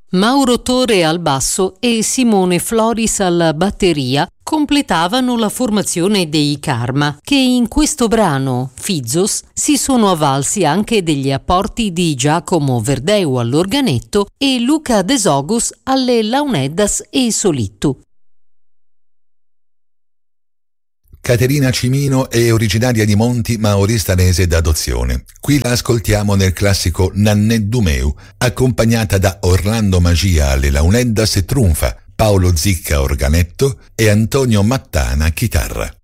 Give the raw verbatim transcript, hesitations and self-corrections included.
Mauro Tore al basso e Simone Floris alla batteria completavano la formazione dei Karma, che in questo brano, Fizzos, si sono avvalsi anche degli apporti di Giacomo Verdeu all'organetto e Luca De Sogus alle launeddas e solittu. Caterina Cimino è originaria di Monti ma oristanese d'adozione. Qui la ascoltiamo nel classico Nannè Dumeu, accompagnata da Orlando Magia alle launeddas e trunfa, Paolo Zicca organetto e Antonio Mattana chitarra.